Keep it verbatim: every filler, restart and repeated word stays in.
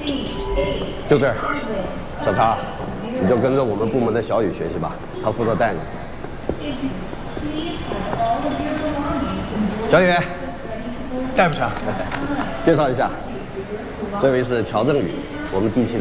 就这儿，小查，你就跟着我们部门的小雨学习吧，他负责带你。小雨， 带不上。 介绍一下，这位是乔振宇，我们第七。